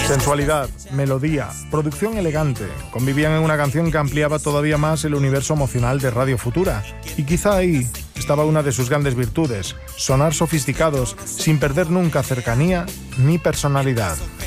Sensualidad, melodía, producción elegante, convivían en una canción que ampliaba todavía más el universo emocional de Radio Futura. Y quizá ahí estaba una de sus grandes virtudes, sonar sofisticados, sin perder nunca cercanía ni personalidad.